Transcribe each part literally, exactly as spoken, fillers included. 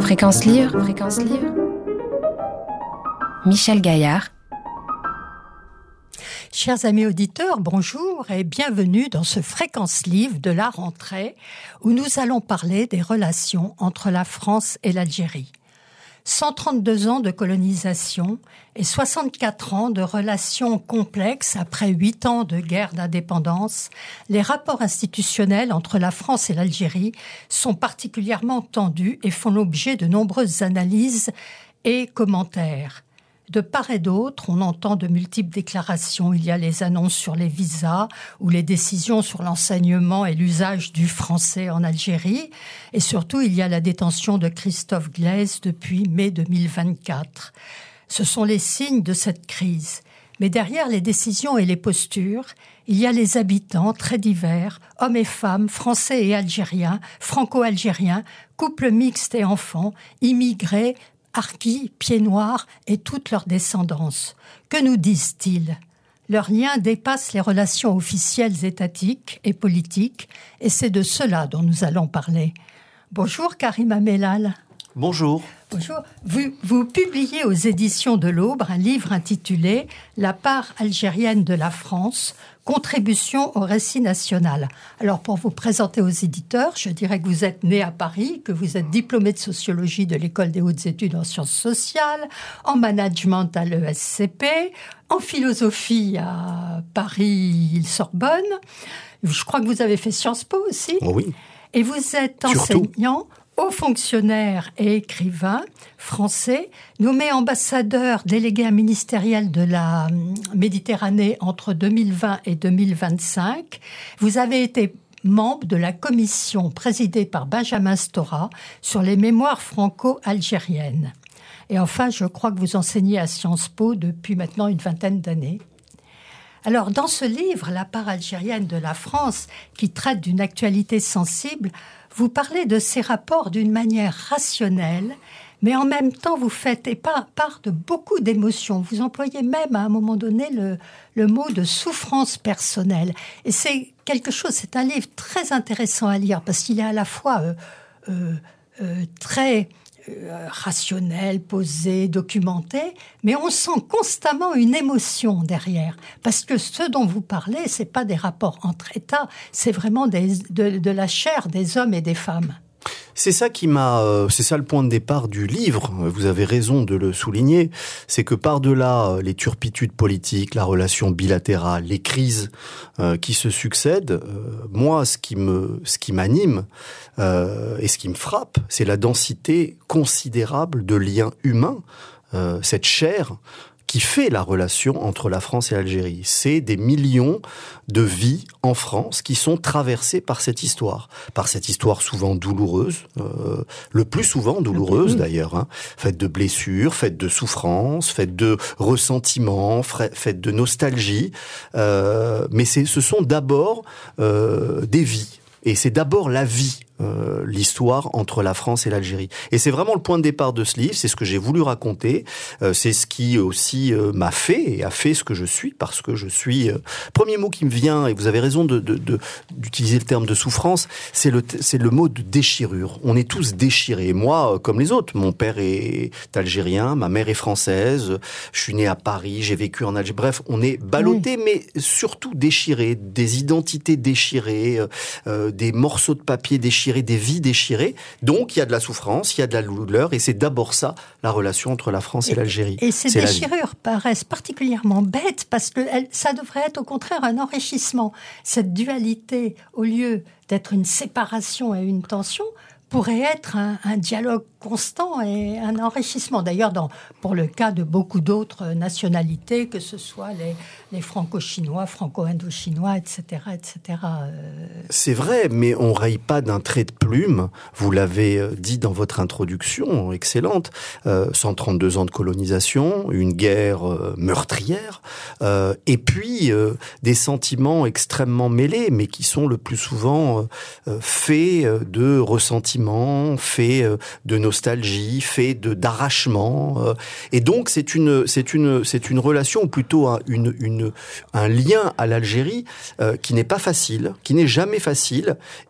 Fréquence Livre, Fréquence Livre. Michel Gaillard. Chers amis auditeurs, bonjour et bienvenue dans ce Fréquence Livre de la rentrée où nous allons parler des relations entre la France et l'Algérie. cent trente-deux ans de colonisation et soixante-quatre ans de relations complexes après huit ans de guerre d'indépendance, les rapports institutionnels entre la France et l'Algérie sont particulièrement tendus et font l'objet de nombreuses analyses et commentaires. De part et d'autre, on entend de multiples déclarations. Il y a les annonces sur les visas ou les décisions sur l'enseignement et l'usage du français en Algérie. Et surtout, il y a la détention de Christophe Glaise depuis mai deux mille vingt-quatre. Ce sont les signes de cette crise. Mais derrière les décisions et les postures, il y a les habitants très divers, hommes et femmes, français et algériens, franco-algériens, couples mixtes et enfants, immigrés, harkis, pieds noirs et toute leur descendance. Que nous disent-ils ? Leurs liens dépassent les relations officielles étatiques et politiques, et c'est de cela dont nous allons parler. Bonjour Karima Mellal. Bonjour. Bonjour. Vous, vous publiez aux éditions de l'Aube un livre intitulé « La part algérienne de la France, contribution au récit national ». Alors, pour vous présenter aux éditeurs, je dirais que vous êtes né à Paris, que vous êtes diplômé de sociologie de l'École des hautes études en sciences sociales, en management à l'E S C P, en philosophie à Paris-Sorbonne. Je crois que vous avez fait Sciences Po aussi. Oh oui. Et vous êtes Surtout. enseignant, haut fonctionnaire et écrivain français, nommé ambassadeur délégué ministériel de la Méditerranée entre deux mille vingt et deux mille vingt-cinq. Vous avez été membre de la commission présidée par Benjamin Stora sur les mémoires franco-algériennes. Et enfin, je crois que vous enseignez à Sciences Po depuis maintenant une vingtaine d'années. Alors, dans ce livre, La part algérienne de la France, qui traite d'une actualité sensible, vous parlez de ces rapports d'une manière rationnelle, mais en même temps, vous faites part de beaucoup d'émotions. Vous employez même, à un moment donné, le, le mot de souffrance personnelle. Et c'est quelque chose, c'est un livre très intéressant à lire, parce qu'il est à la fois euh, euh, euh, très euh, rationnel, posé, documenté, mais on sent constamment une émotion derrière. Parce que ce dont vous parlez, ce n'est pas des rapports entre États, c'est vraiment des, de, de la chair des hommes et des femmes. C'est ça qui m'a, euh, c'est ça le point de départ du livre. Vous avez raison de le souligner. C'est que par-delà euh, les turpitudes politiques, la relation bilatérale, les crises euh, qui se succèdent, euh, moi, ce qui me, ce qui m'anime euh, et ce qui me frappe, c'est la densité considérable de liens humains, euh, cette chair qui fait la relation entre la France et l'Algérie. C'est des millions de vies en France qui sont traversées par cette histoire. Par cette histoire souvent douloureuse, euh, le plus souvent douloureuse d'ailleurs, hein, faite de blessures, faite de souffrances, faite de ressentiments, faite de nostalgie. Euh, mais c'est, ce sont d'abord euh, des vies. Et c'est d'abord la vie, euh, l'histoire entre la France et l'Algérie. Et c'est vraiment le point de départ de ce livre, c'est ce que j'ai voulu raconter, euh, c'est ce qui aussi euh, m'a fait et a fait ce que je suis, parce que je suis... Euh, premier mot qui me vient, et vous avez raison de, de, de, d'utiliser le terme de souffrance, c'est le, c'est le mot de déchirure. On est tous déchirés. Moi, comme les autres, mon père est algérien, ma mère est française, je suis né à Paris, j'ai vécu en Algérie. Bref, on est ballottés, oui. Mais surtout déchirés, des identités déchirées, euh, des morceaux de papier déchirés, des vies déchirées. Donc, il y a de la souffrance, il y a de la douleur, et c'est d'abord ça, la relation entre la France et, et l'Algérie. Et ces c'est déchirures paraissent particulièrement bêtes, parce que elles, ça devrait être au contraire un enrichissement. Cette dualité, au lieu d'être une séparation et une tension, pourrait être un, un dialogue constant et un enrichissement. D'ailleurs, dans, pour le cas de beaucoup d'autres nationalités, que ce soit les, les franco-chinois, franco-indo-chinois, et cetera, et cetera. Euh... C'est vrai, mais on raye pas d'un trait de plume. Vous l'avez dit dans votre introduction, excellente. Euh, cent trente-deux ans de colonisation, une guerre euh, meurtrière, euh, et puis euh, des sentiments extrêmement mêlés, mais qui sont le plus souvent euh, faits de ressentiments, faits de nostalgie, fait de d'arrachement, euh, et donc c'est une c'est une c'est une relation, ou plutôt un, une une un lien à l'Algérie euh, qui n'est pas facile, qui n'est jamais facile,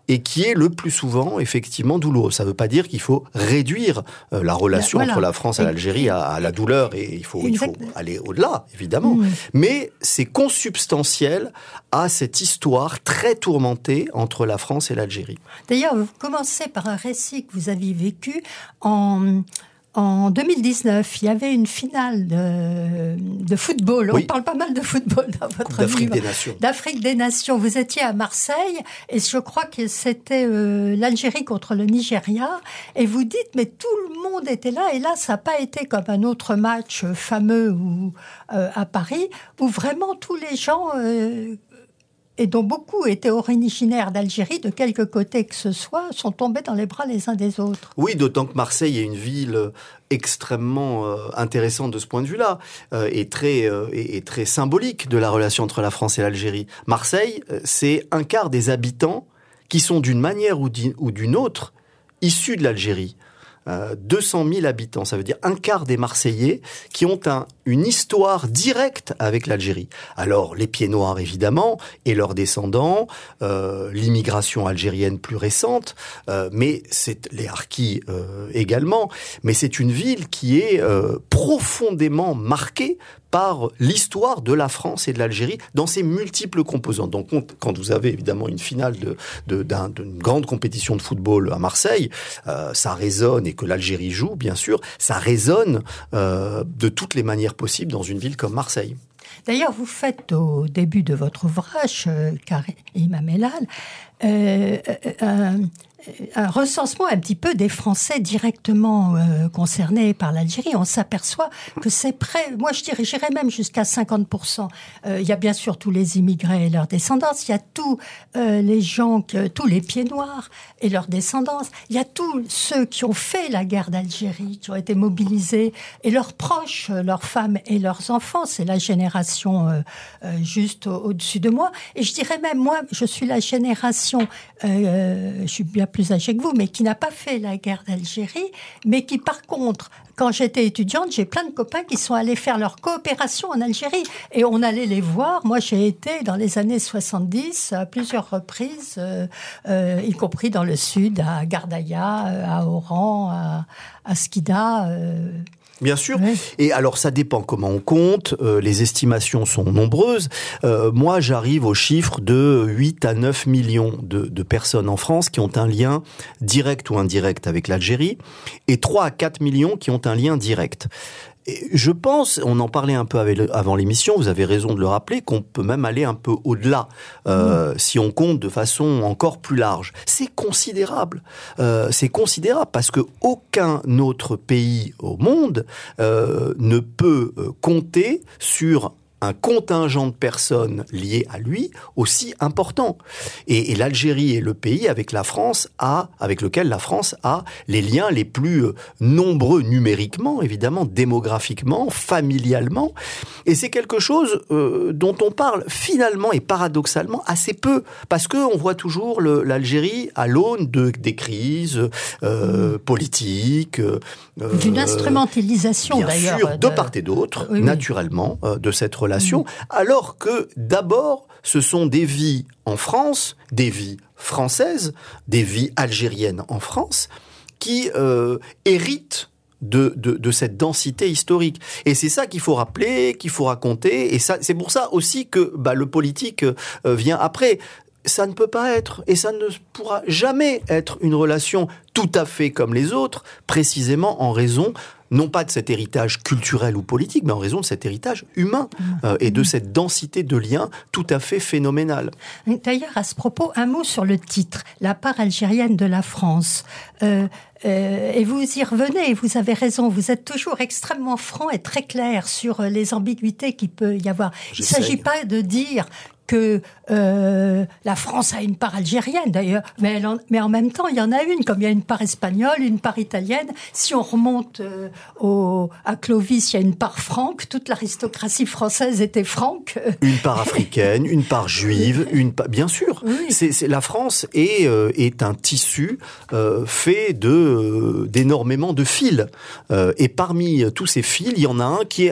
et qui est le plus souvent effectivement douloureux. Ça ne veut pas dire qu'il faut réduire euh, la relation voilà. entre la France et l'Algérie à, à la douleur, et il faut, il faut aller au-delà, évidemment. Mmh. Mais c'est consubstantiel à cette histoire très tourmentée entre la France et l'Algérie. D'ailleurs, vous commencez par un récit que vous aviez vécu en... En deux mille dix-neuf, il y avait une finale de, de football. Oui. On parle pas mal de football dans votre Coupe d'Afrique livre. des Nations. D'Afrique des Nations. Vous étiez à Marseille et je crois que c'était euh, l'Algérie contre le Nigeria. Et vous dites, mais tout le monde était là. Et là, ça n'a pas été comme un autre match fameux où, euh, à Paris, où vraiment tous les gens... Euh, et dont beaucoup étaient originaires d'Algérie, de quelque côté que ce soit, sont tombés dans les bras les uns des autres. Oui, d'autant que Marseille est une ville extrêmement euh, intéressante de ce point de vue-là, euh, et, très, euh, et, et très symbolique de la relation entre la France et l'Algérie. Marseille, euh, c'est un quart des habitants qui sont d'une manière ou d'une autre issus de l'Algérie. Euh, deux cent mille habitants, ça veut dire un quart des Marseillais qui ont un, une histoire directe avec l'Algérie. Alors, les pieds noirs, évidemment, et leurs descendants, euh, l'immigration algérienne plus récente, euh, mais c'est les harkis euh, également, mais c'est une ville qui est euh, profondément marquée par l'histoire de la France et de l'Algérie dans ses multiples composantes. Donc, quand vous avez évidemment une finale de, de, d'un, d'une grande compétition de football à Marseille, euh, ça résonne, et que l'Algérie joue, bien sûr, ça résonne euh, de toutes les manières possibles dans une ville comme Marseille. D'ailleurs, vous faites au début de votre ouvrage, euh, Karim Amellal, euh, euh, un recensement un petit peu des Français directement euh, concernés par l'Algérie. On s'aperçoit que c'est près, moi je dirais, j'irais même jusqu'à cinquante pour cent. Euh, il y a bien sûr tous les immigrés et leurs descendants, il y a tous euh, les gens, que, tous les pieds noirs et leurs descendants, il y a tous ceux qui ont fait la guerre d'Algérie, qui ont été mobilisés, et leurs proches, leurs femmes et leurs enfants. C'est la génération euh, euh, juste au- au-dessus de moi. Et je dirais même, moi, je suis la génération, euh, je suis bien plus âgée que vous, mais qui n'a pas fait la guerre d'Algérie, mais qui, par contre, quand j'étais étudiante, j'ai plein de copains qui sont allés faire leur coopération en Algérie. Et on allait les voir. Moi, j'ai été, dans les années soixante-dix, à plusieurs reprises, euh, euh, y compris dans le sud, à Gardaïa, euh, à Oran, à, à Skida. Euh, Bien sûr. Ouais. Et alors, ça dépend comment on compte. Euh, les estimations sont nombreuses. Euh, moi, j'arrive au chiffre de huit à neuf millions de, de personnes en France qui ont un lien direct ou indirect avec l'Algérie, et trois à quatre millions qui ont un lien direct. Et je pense, on en parlait un peu avec le, avant l'émission, vous avez raison de le rappeler, qu'on peut même aller un peu au-delà, euh, mmh. si on compte de façon encore plus large. C'est considérable. Euh, c'est considérable parce que aucun autre pays au monde euh, ne peut euh, compter sur un contingent de personnes liées à lui aussi important. Et, et l'Algérie est le pays avec la France a, avec lequel la France a les liens les plus nombreux numériquement, évidemment, démographiquement, familialement. Et c'est quelque chose euh, dont on parle finalement et paradoxalement assez peu, parce que on voit toujours le, l'Algérie à l'aune de des crises euh, politiques, euh, d'une instrumentalisation bien d'ailleurs, sûr, de de part et d'autre, oui, naturellement, euh, de cette relation. Mmh. Alors que d'abord, ce sont des vies en France, des vies françaises, des vies algériennes en France, qui euh, héritent de, de, de cette densité historique. Et c'est ça qu'il faut rappeler, qu'il faut raconter. Et ça, c'est pour ça aussi que bah, le politique euh, vient après. Ça ne peut pas être, et ça ne pourra jamais être une relation tout à fait comme les autres, précisément en raison, non pas de cet héritage culturel ou politique, mais en raison de cet héritage humain euh, et de cette densité de liens tout à fait phénoménale. D'ailleurs, à ce propos, un mot sur le titre, la part algérienne de la France. Euh, euh, et vous y revenez, et vous avez raison, vous êtes toujours extrêmement franc et très clair sur les ambiguïtés qu'il peut y avoir. J'essaye. Il ne s'agit pas de dire que euh, la France a une part algérienne, d'ailleurs, mais, elle en, mais en même temps, il y en a une, comme il y a une part espagnole, une part italienne. Si on remonte euh, au, à Clovis, il y a une part franque, toute l'aristocratie française était franque. Une part africaine, une part juive, une part... Bien sûr, oui. c'est, c'est, la France est, euh, est un tissu euh, fait de, euh, d'énormément de fils. Euh, et parmi tous ces fils, il y en a un qui est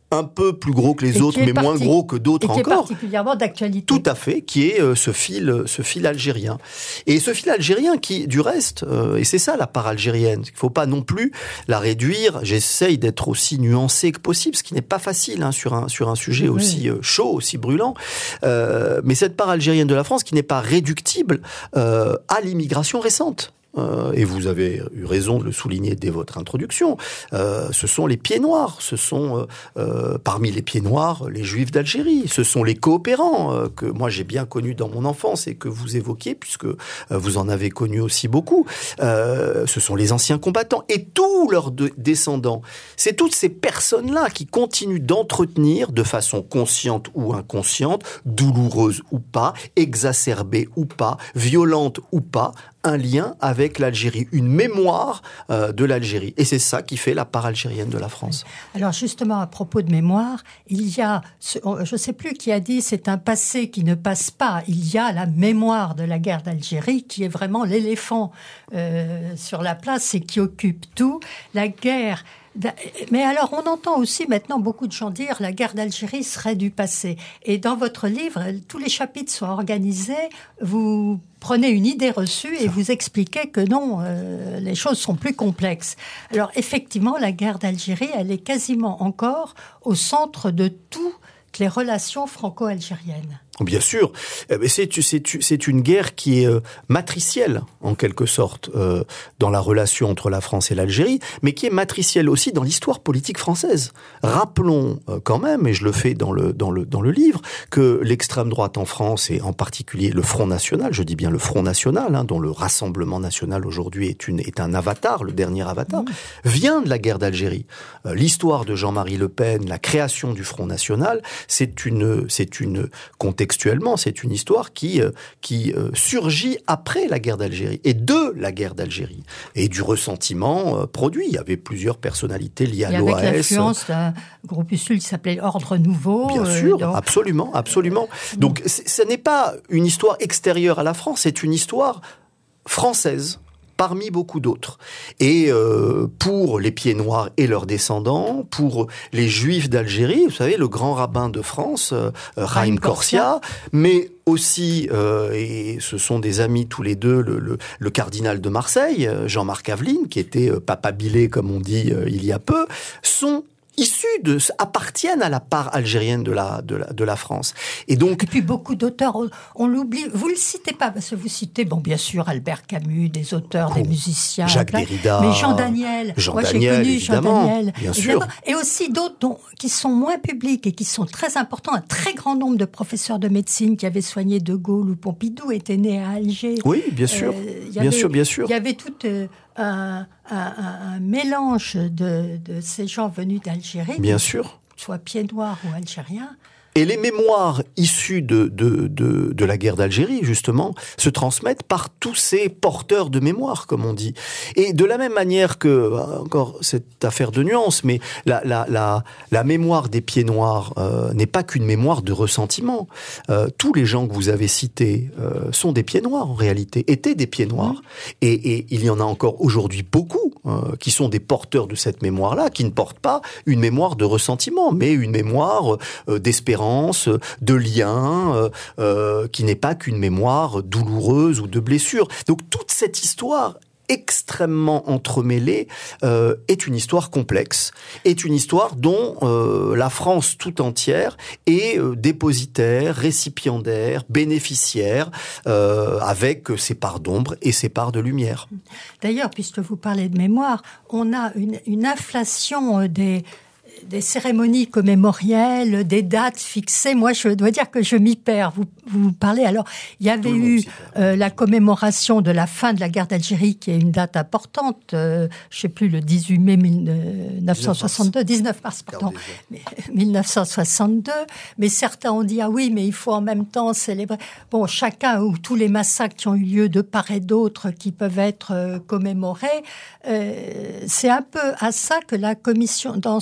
un peu plus gros que les et autres, mais parti- moins gros que d'autres encore. Et qui est particulièrement d'actualité. Tout à fait, qui est euh, ce fil, ce fil algérien. Et ce fil algérien qui, du reste, euh, et c'est ça la part algérienne, il ne faut pas non plus la réduire. J'essaye d'être aussi nuancé que possible, ce qui n'est pas facile hein, sur, un, sur un sujet oui. aussi euh, chaud, aussi brûlant. Euh, mais cette part algérienne de la France qui n'est pas réductible euh, à l'immigration récente. Euh, et vous avez eu raison de le souligner dès votre introduction, euh, ce sont les pieds noirs, ce sont euh, euh, parmi les pieds noirs les juifs d'Algérie, ce sont les coopérants euh, que moi j'ai bien connus dans mon enfance et que vous évoquez puisque euh, vous en avez connu aussi beaucoup, euh, ce sont les anciens combattants et tous leurs de- descendants. C'est toutes ces personnes-là qui continuent d'entretenir de façon consciente ou inconsciente, douloureuse ou pas, exacerbée ou pas, violente ou pas, un lien avec l'Algérie, une mémoire euh, de l'Algérie. Et c'est ça qui fait la part algérienne de la France. Alors justement, à propos de mémoire, il y a, je ne sais plus qui a dit, c'est un passé qui ne passe pas. Il y a la mémoire de la guerre d'Algérie qui est vraiment l'éléphant euh, sur la place et qui occupe tout. La guerre... Mais alors, on entend aussi maintenant beaucoup de gens dire la guerre d'Algérie serait du passé. Et dans votre livre, tous les chapitres sont organisés. Vous prenez une idée reçue et vous expliquez que non, euh, les choses sont plus complexes. Alors, effectivement, la guerre d'Algérie, elle est quasiment encore au centre de toutes les relations franco-algériennes. Bien sûr, c'est, c'est, c'est une guerre qui est matricielle, en quelque sorte, euh, dans la relation entre la France et l'Algérie, mais qui est matricielle aussi dans l'histoire politique française. Rappelons euh, quand même, et je le fais dans le, dans le, dans le livre, que l'extrême droite en France, et en particulier le Front National, je dis bien le Front National, hein, dont le Rassemblement National aujourd'hui est, une, est un avatar, le dernier avatar, mmh. vient de la guerre d'Algérie. Euh, l'histoire de Jean-Marie Le Pen, la création du Front National, c'est une, c'est une contexte Textuellement, c'est une histoire qui, euh, qui euh, surgit après la guerre d'Algérie et de la guerre d'Algérie et du ressentiment euh, produit. Il y avait plusieurs personnalités liées à l'O A S. Avec l'influence d'un groupuscule qui s'appelait Ordre Nouveau. Bien sûr, euh, donc... absolument, absolument. Donc, ce n'est pas une histoire extérieure à la France, c'est une histoire française. Parmi beaucoup d'autres. Et euh, pour les pieds noirs et leurs descendants, pour les juifs d'Algérie, vous savez, le grand rabbin de France, euh, Raïm Corsia, mais aussi, euh, et ce sont des amis tous les deux, le, le, le cardinal de Marseille, Jean-Marc Aveline, qui était euh, papabilé, comme on dit euh, il y a peu, sont issus de, appartiennent à la part algérienne de la, de la, de la France. Et donc. Et puis beaucoup d'auteurs, on, on l'oublie, vous le citez pas, parce que vous citez, bon, bien sûr, Albert Camus, des auteurs, oh, des musiciens. Jacques plein, Derrida. Mais Jean Daniel. Jean Moi, Daniel, j'ai connu évidemment. Jean Daniel. Bien évidemment. sûr. Et aussi d'autres dont, qui sont moins publics et qui sont très importants. Un très grand nombre de professeurs de médecine qui avaient soigné De Gaulle ou Pompidou étaient nés à Alger. Oui, bien sûr. Euh, bien avait, sûr, bien sûr. Il y avait toute, euh, un, un, un mélange de, de ces gens venus d'Algérie. Bien sûr. Soit pieds noirs ou algériens. Et les mémoires issues de, de, de, de la guerre d'Algérie, justement, se transmettent par tous ces porteurs de mémoire, comme on dit. Et de la même manière que, encore cette affaire de nuance, mais la, la, la, la mémoire des pieds noirs euh, n'est pas qu'une mémoire de ressentiment. Euh, tous les gens que vous avez cités euh, sont des pieds noirs, en réalité, étaient des pieds noirs. Mmh. Et, et il y en a encore aujourd'hui beaucoup euh, qui sont des porteurs de cette mémoire-là, qui ne portent pas une mémoire de ressentiment, mais une mémoire euh, d'espérance, de lien, euh, euh, qui n'est pas qu'une mémoire douloureuse ou de blessure. Donc toute cette histoire extrêmement entremêlée euh, est une histoire complexe, est une histoire dont euh, la France tout entière est euh, dépositaire, récipiendaire, bénéficiaire, euh, avec ses parts d'ombre et ses parts de lumière. D'ailleurs, puisque vous parlez de mémoire, on a une, une inflation des... des cérémonies commémorielles, des dates fixées. Moi, je dois dire que je m'y perds. Vous, vous parlez. Alors, il y avait eu euh, la commémoration de la fin de la guerre d'Algérie, qui est une date importante. Euh, je ne sais plus, le dix-huit mai mille neuf cent soixante-deux, dix-neuf mars, pardon, mille neuf cent soixante-deux. Mais certains ont dit, ah oui, mais il faut en même temps célébrer. Bon, chacun, ou tous les massacres qui ont eu lieu de part et d'autre, qui peuvent être euh, commémorés, euh, c'est un peu à ça que la commission, dans cela,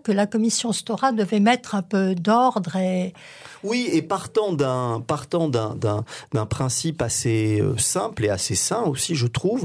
que la commission Stora devait mettre un peu d'ordre et... Oui, et partant d'un partant d'un d'un, d'un principe assez euh, simple et assez sain aussi, je trouve,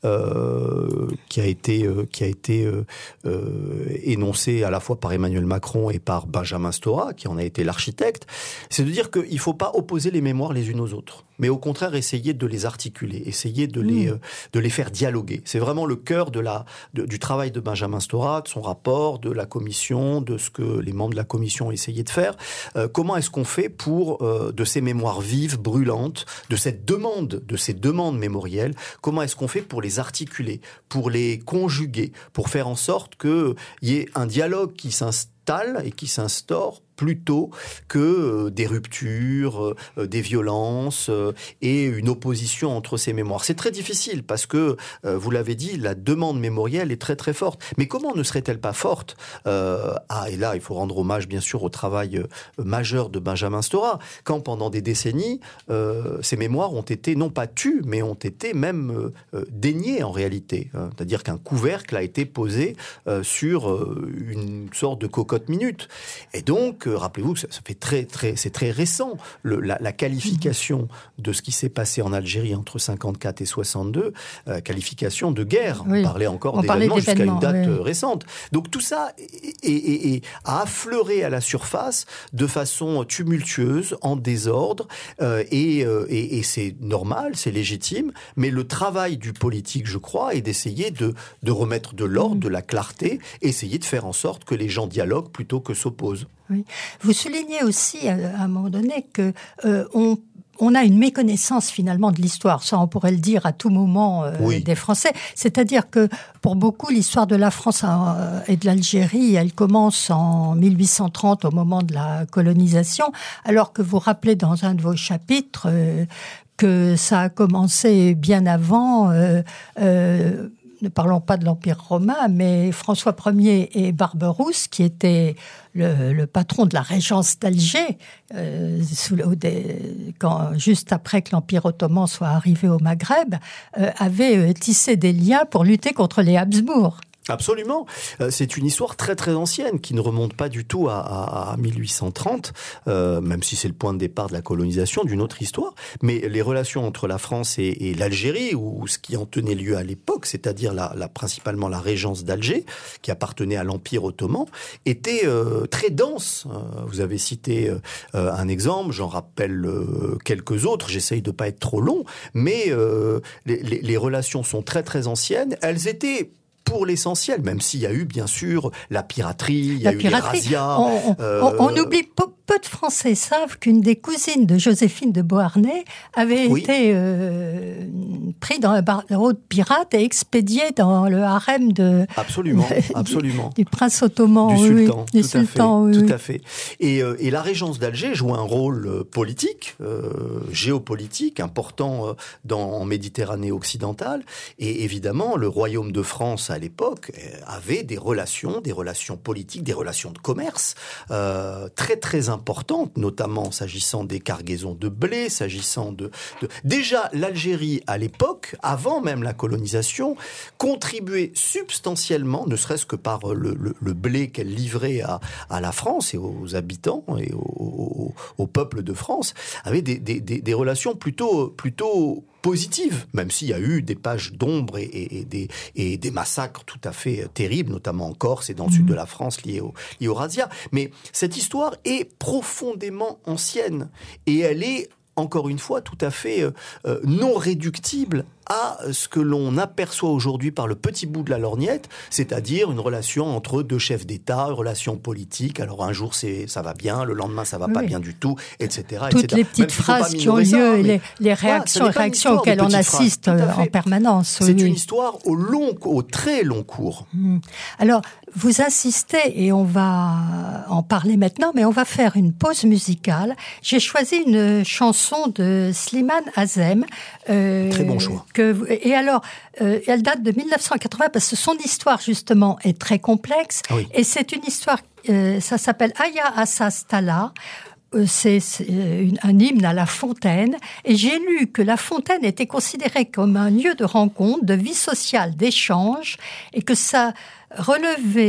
euh, qui a été euh, qui a été euh, euh, énoncé à la fois par Emmanuel Macron et par Benjamin Stora, qui en a été l'architecte, c'est de dire qu'il faut pas opposer les mémoires les unes aux autres, mais au contraire essayer de les articuler, essayer de les euh, de les faire dialoguer. C'est vraiment le cœur de la de, du travail de Benjamin Stora, de son rapport, de la commission, de ce que les membres de la commission ont essayé de faire. Euh, comment est-ce qu'on fait pour, euh, de ces mémoires vives, brûlantes, de cette demande, de ces demandes mémorielles, comment est-ce qu'on fait pour les articuler, pour les conjuguer, pour faire en sorte qu'il y ait un dialogue qui s'installe et qui s'instaure plutôt que euh, des ruptures, euh, des violences euh, et une opposition entre ces mémoires. C'est très difficile parce que, euh, vous l'avez dit, la demande mémorielle est très très forte. Mais comment ne serait-elle pas forte euh, Ah, et là, il faut rendre hommage bien sûr au travail euh, majeur de Benjamin Stora, quand pendant des décennies, euh, ces mémoires ont été non pas tues, mais ont été même euh, déniées en réalité. Hein. C'est-à-dire qu'un couvercle a été posé euh, sur euh, une sorte de cocotte minute. Et donc, rappelez-vous que ça fait très, très, c'est très récent, le, la, la qualification de ce qui s'est passé en Algérie entre cinquante-quatre et soixante-deux, euh, qualification de guerre. Oui. On parlait encore On d'événements jusqu'à une date oui. récente. Donc tout ça est, est, est, est, a affleuré à la surface de façon tumultueuse, en désordre, euh, et, euh, et, et c'est normal, c'est légitime, mais le travail du politique, je crois, est d'essayer de, de remettre de l'ordre, mmh. de la clarté, essayer de faire en sorte que les gens dialoguent plutôt que s'opposent. Oui. Vous soulignez aussi à un moment donné que euh, on On a une méconnaissance finalement de l'histoire, ça on pourrait le dire à tout moment euh, oui. des Français. C'est-à-dire que pour beaucoup, l'histoire de la France euh, et de l'Algérie, elle commence en mille huit cent trente au moment de la colonisation, alors que vous rappelez dans un de vos chapitres euh, que ça a commencé bien avant... Euh, euh, ne parlons pas de l'Empire romain, mais François Ier et Barberousse, qui étaient le, le patron de la régence d'Alger, euh, sous le, des, quand, juste après que l'Empire ottoman soit arrivé au Maghreb, euh, avaient euh, tissé des liens pour lutter contre les Habsbourg. Absolument. C'est une histoire très très ancienne qui ne remonte pas du tout à, à, à mille huit cent trente, euh, même si c'est le point de départ de la colonisation, d'une autre histoire. Mais les relations entre la France et, et l'Algérie, ou ce qui en tenait lieu à l'époque, c'est-à-dire la, la, principalement la régence d'Alger, qui appartenait à l'Empire ottoman, étaient euh, très denses. Euh, vous avez cité euh, un exemple, j'en rappelle euh, quelques autres, j'essaye de pas être trop long, mais euh, les, les, les relations sont très très anciennes. Elles étaient pour l'essentiel, même s'il y a eu bien sûr la piraterie, il y a la eu piraterie. les razzias. On, euh... on, on oublie peu, peu de Français savent qu'une des cousines de Joséphine de Beauharnais avait oui. été euh, prise dans un bateau de pirate et expédiée dans le harem de absolument, de, absolument. Du, du prince ottoman, du sultan, oui, tout, du à sultan, fait, oui, tout à fait. Et, euh, et la régence d'Alger joue un rôle politique, euh, géopolitique important euh, dans en Méditerranée occidentale. Et évidemment, le royaume de France à l'époque avait des relations, des relations politiques, des relations de commerce euh, très très importantes, notamment s'agissant des cargaisons de blé, s'agissant de, de... Déjà, l'Algérie à l'époque, avant même la colonisation, contribuait substantiellement, ne serait-ce que par le, le, le blé qu'elle livrait à, à la France et aux habitants et au, au, au peuple de France, avait des, des, des, des relations plutôt plutôt positive, même s'il y a eu des pages d'ombre et, et, et, des, et des massacres tout à fait terribles, notamment en Corse et dans le mmh. sud de la France liés au, liés au razzia. Mais cette histoire est profondément ancienne et elle est, encore une fois, tout à fait euh, non réductible à ce que l'on aperçoit aujourd'hui par le petit bout de la lorgnette, c'est-à-dire une relation entre deux chefs d'État, une relation politique. Alors un jour c'est ça va bien, le lendemain ça va oui. pas bien du tout, et cetera. Toutes et cetera. les petites phrases qui ont lieu, ça, les, les réactions, voilà, réactions auxquelles on assiste en permanence. C'est oui. une histoire au long, au très long cours. Mmh. Alors vous insistez, et on va en parler maintenant, mais on va faire une pause musicale. J'ai choisi une chanson de Slimane Azem. Euh, très bon choix. Que, et alors, euh, elle date de mille neuf cent quatre-vingts parce que son histoire, justement, est très complexe. Oui. Et c'est une histoire, euh, ça s'appelle Aya Assas Tala. Euh, c'est, c'est une, un hymne à la fontaine. Et j'ai lu que la fontaine était considérée comme un lieu de rencontre, de vie sociale, d'échange, et que ça relevait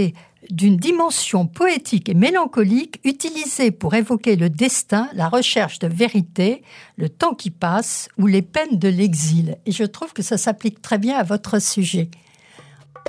d'une dimension poétique et mélancolique utilisée pour évoquer le destin, la recherche de vérité, le temps qui passe ou les peines de l'exil. Et je trouve que ça s'applique très bien à votre sujet.